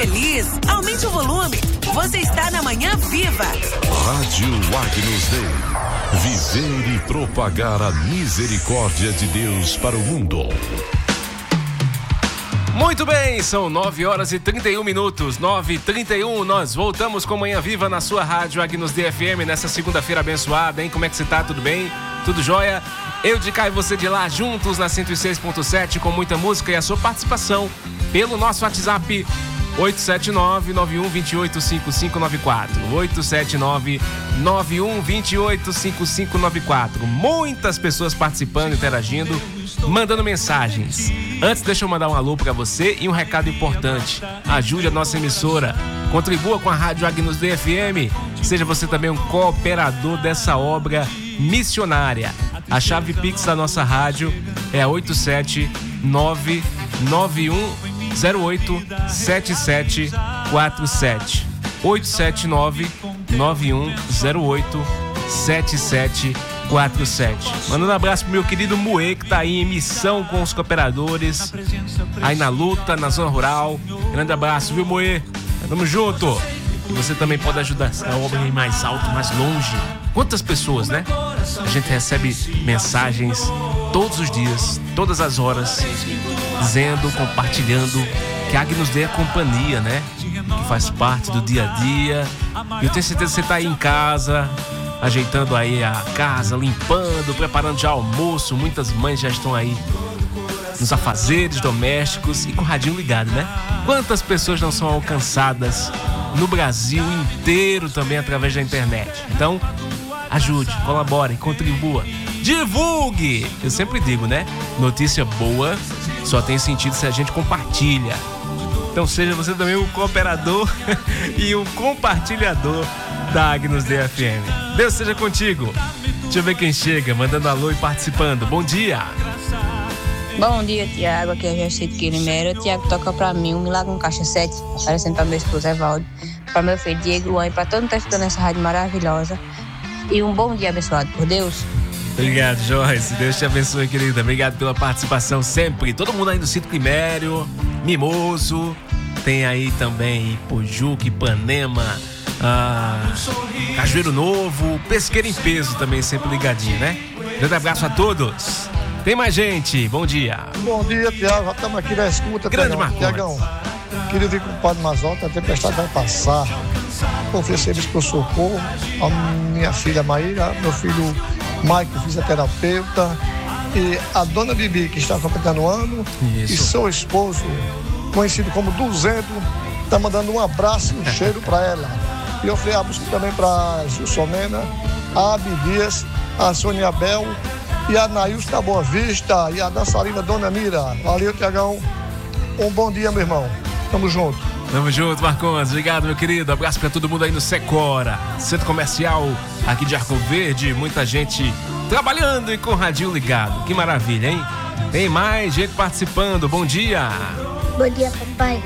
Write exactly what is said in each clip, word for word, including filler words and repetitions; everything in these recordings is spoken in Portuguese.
feliz. Aumente o volume. Você está na Manhã Viva. Rádio Agnus Dei. Viver e propagar a misericórdia de Deus para o mundo. Muito bem, são nove horas e trinta e um minutos, nove e trinta e um, nós voltamos com Manhã Viva na sua rádio Agnus Dei F M nessa segunda-feira abençoada, hein? Como é que você tá? Tudo bem? Tudo jóia? Eu de cá e você de lá, juntos na cento e seis ponto sete com muita música e a sua participação pelo nosso WhatsApp oito sete nove, nove um dois oito, cinco cinco nove quatro, oito sete nove, nove um dois oito, cinco cinco nove quatro. Muitas pessoas participando, interagindo, mandando mensagens. Antes, deixa eu mandar um alô pra você e um recado importante. Ajude a nossa emissora, contribua com a Rádio Agnus Dei F M, seja você também um cooperador dessa obra missionária. A chave Pix da nossa rádio é oito sete nove, nove um zero oito, sete sete quatro sete, oito sete nove, nove um zero oito, sete sete quatro sete. Mandando um abraço pro meu querido Moê, que tá aí em missão com os cooperadores, aí na luta, na zona rural. Grande abraço, viu, Moê? Tamo junto. E você também pode ajudar a obra ir mais alto, mais longe. Quantas pessoas, né? A gente recebe mensagens todos os dias, todas as horas, dizendo, compartilhando que a Agnus Dei é companhia, né? Que faz parte do dia a dia. E eu tenho certeza que você tá aí em casa, ajeitando aí a casa, limpando, preparando já almoço. Muitas mães já estão aí nos afazeres domésticos e com o radinho ligado, né? Quantas pessoas não são alcançadas no Brasil inteiro também através da internet? Então, ajude, colabore, contribua, divulgue. Eu sempre digo, né? Notícia boa só tem sentido se a gente compartilha. Então seja você também um cooperador e um compartilhador da Agnus Dei F M. Deus seja contigo. Deixa eu ver quem chega, mandando alô e participando. Bom dia. Bom dia, Tiago. Aqui é a Jacito Quilimero. Tiago, toca pra mim um Milagre no Caixa sete, aparecendo pra meu esposo Evaldo, pra meu filho Diego Luan e pra todo mundo que tá escutando essa rádio maravilhosa. E um bom dia abençoado por Deus. Obrigado, Joyce. Deus te abençoe, querida. Obrigado pela participação sempre. Todo mundo aí do Sítio Quimério, Mimoso, tem aí também Pojuca, Ipanema, ah, Cajueiro Novo, Pesqueira em Peso também sempre ligadinho, né? Grande abraço a todos. Tem mais gente, bom dia. Bom dia, Tiago, já estamos aqui na escuta. Grande Marcos. Tiagão, queria vir com o Padre Mazota, a tempestade vai passar. Oferecemos para o socorro a minha filha Maíra, meu filho Mike, fisioterapeuta, e a dona Bibi, que está completando o ano. Isso. E seu esposo, conhecido como duzentos, está mandando um abraço e um cheiro para ela. E eu falei, busco também para Gilson Mena, a Abi Dias, a Sônia Bel e a Nailson da Boa Vista e a dançarina Dona Mira. Valeu, Tiagão. Um bom dia, meu irmão. Tamo junto. Tamo junto, Marcons. Obrigado, meu querido. Abraço pra todo mundo aí no Secora, Centro Comercial aqui de Arco Verde. Muita gente trabalhando e com o radinho ligado. Que maravilha, hein? Tem mais gente participando. Bom dia. Bom dia, papai.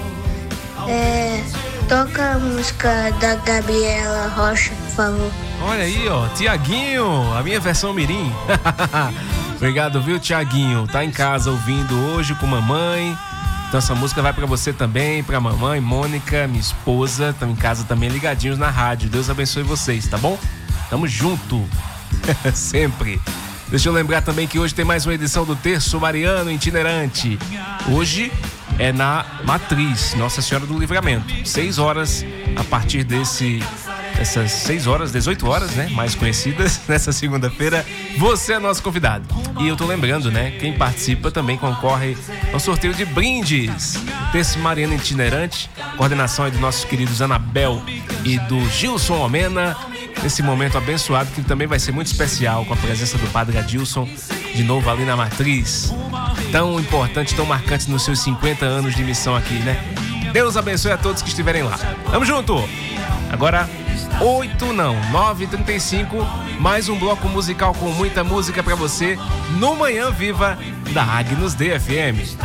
É, toca a música da Gabriela Rocha, por favor. Olha aí, ó. Tiaguinho, a minha versão mirim. Obrigado, viu, Tiaguinho? Tá em casa ouvindo hoje com mamãe. Então essa música vai pra você também, pra mamãe, Mônica, minha esposa, estão em casa também ligadinhos na rádio. Deus abençoe vocês, tá bom? Tamo junto, sempre. Deixa eu lembrar também que hoje tem mais uma edição do Terço Mariano Itinerante. Hoje é na Matriz, Nossa Senhora do Livramento. Seis horas, a partir desse... essas seis horas, dezoito horas, né? Mais conhecidas, nessa segunda-feira, você é nosso convidado. E eu tô lembrando, né? Quem participa também concorre ao sorteio de brindes. Terço Mariano Itinerante, coordenação aí dos nossos queridos Anabel e do Gilson Omena. Nesse momento abençoado, que também vai ser muito especial com a presença do Padre Adilson, de novo ali na Matriz. Tão importante, tão marcante nos seus cinquenta anos de missão aqui, né? Deus abençoe a todos que estiverem lá. Tamo junto! Agora... oito não, nove e trinta e cinco, mais um bloco musical com muita música pra você no Manhã Viva da Agnus Dei F M.